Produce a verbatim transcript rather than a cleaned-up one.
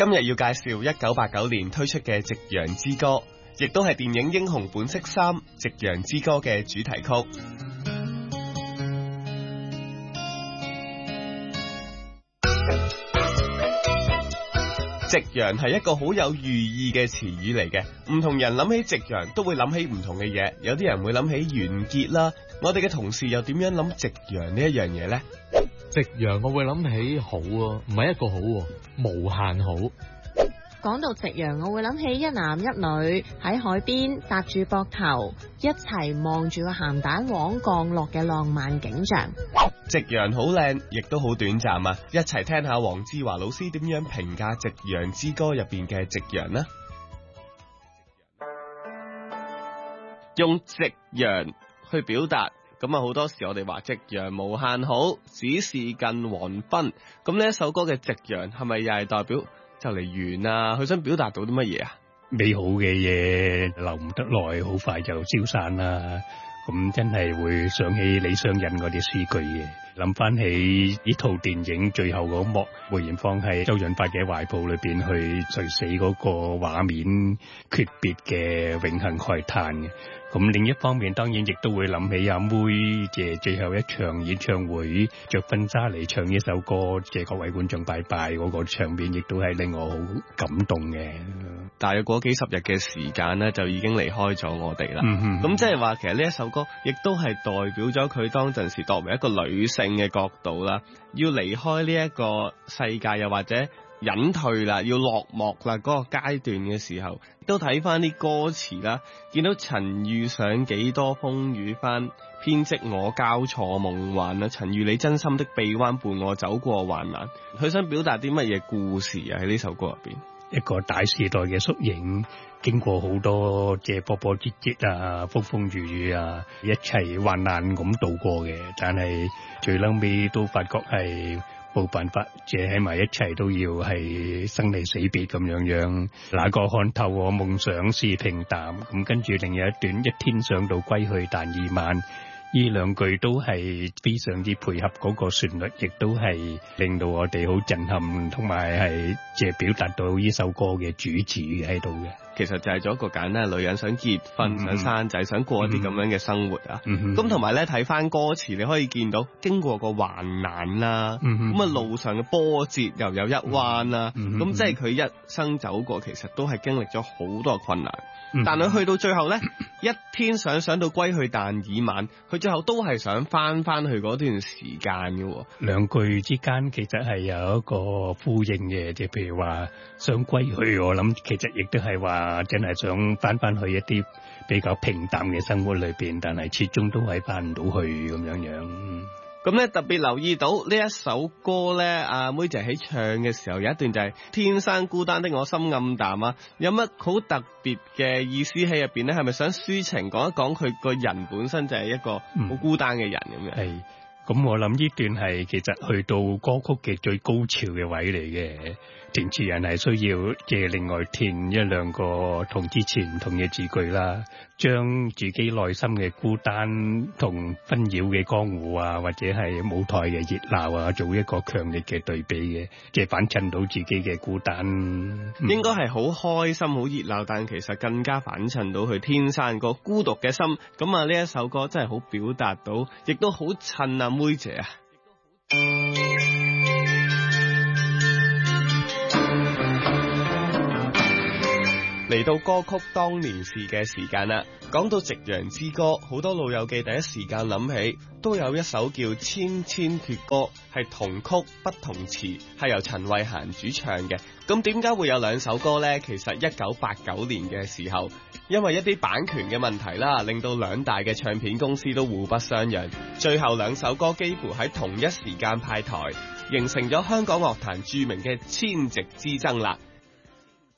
今日要介紹一九八九年推出嘅《夕陽之歌》，亦都係電影《英雄本色三：夕陽之歌》嘅主題曲。夕陽係一個好有寓意嘅詞語嚟嘅，唔同人諗起夕陽都會諗起唔同嘅嘢，有啲人會諗起完結啦。我哋嘅同事又點樣諗夕陽呢一樣嘢呢？ 夕陽我會諗起好啊，唔係一個好啊，無限好。 講到夕陽，我會諗起一男一女喺海邊搭住膊頭，一齊望住個鹹蛋黃降落嘅浪漫景象。 夕陽好靚，亦都好短暫啊！一齊聽下黃志華老師點樣評價《夕陽之歌》入邊嘅夕陽啦。用夕陽去表達，咁啊好多時我哋話夕陽無限好，只是近黃昏。咁呢一首歌嘅夕陽係咪又係代表就嚟完啊？佢想表達到啲乜嘢啊？ 美好嘅嘢留唔得耐，好快就消散啦。咁真係會想起李商隱嗰啲詩句嘅，諗翻起呢套電影最後嗰幕，梅艷芳喺周潤發嘅懷抱裏邊去垂死嗰個畫面，訣別嘅永恆慨嘆嘅。咁另一方面，當然亦都會諗起阿妹嘅最後一場演唱會，着婚紗嚟唱呢首歌，謝各位觀眾拜拜嗰個場面，亦都係令我好感動嘅。 大約過幾十日嘅時間咧，就已經離開咗我哋啦。咁、 嗯嗯、 即係話，其實呢一首歌，亦都係代表咗佢當陣時作為一個女性嘅角度啦，要離開呢一個世界，又或者隱退啦，要落幕啦，嗰個階段嘅時候，都睇翻啲歌詞啦，見到曾遇上幾多風雨翻，編織我交錯夢幻啦，曾遇你真心的臂彎伴我走過患難。佢想表達啲乜嘢故事啊？喺呢首歌入邊， 一個大時代嘅縮影，經過好多嘅波波折折啊，風風雨雨啊，一齊患難咁度過嘅，但係最嬲尾都發覺係冇辦法，即係喺埋一齊都要係生離死別咁樣樣。哪個看透我夢想是平淡？咁跟住另有一段，一天想到歸去但已晚。呢兩句都係非常之配合嗰個旋律，亦都係令到我哋好震撼，同埋係即係表達到呢首歌嘅主旨喺度嘅。 其實就係做一個簡單嘅女人，想結婚、嗯、想生仔、想過一啲咁樣嘅生活啊。咁同埋咧睇翻歌詞，你可以見到經過個患難啦，咁、嗯、啊路上嘅波折又有一彎啦，咁、嗯、即係佢一生走過，其實都係經歷咗好多困難。嗯、但係去到最後咧，一天想想到歸去但已晚，佢最後都係想翻翻去嗰段時間嘅。 兩句之間其實係有一個呼應嘅，即係譬如話想歸去，我諗其實亦都係話真係想翻翻去一啲比較平淡嘅生活裏邊，但係始終都係翻唔到去咁樣樣。 咁咧特別留意到呢一首歌咧，阿妹姐喺唱嘅時候有一段就係、是、天生孤單的我心暗淡啊，有乜好特別嘅意思喺入邊咧？係咪想抒情講一講佢個人本身就係一個好孤單嘅人咁樣？係、嗯， 咁我諗呢段係其實去到歌曲嘅最高潮嘅位嚟嘅。填詞人係需要借另外填一兩個同之前唔同嘅字句啦，將自己內心嘅孤單同紛擾嘅江湖啊，或者係舞台嘅熱鬧啊，做一個強烈嘅對比嘅，即係反襯到自己嘅孤單。嗯、 應該係好開心、好熱鬧，但其實更加反襯到佢天生個孤獨嘅心。咁啊，呢一首歌真係好表達到，亦都好襯阿妹姐啊！嚟到歌曲當年事嘅時間啦，講到夕陽之歌，好多老友記第一時間諗起都有一首叫《千千闕歌》，係同曲不同詞，係由陳慧嫻主唱嘅。咁點解會有兩首歌呢？其實一九八九年嘅時候，因為一啲版權嘅問題啦，令到兩大嘅唱片公司都互不相讓，最後兩首歌幾乎喺同一時間派台，形成咗香港樂壇著名嘅千夕之爭啦。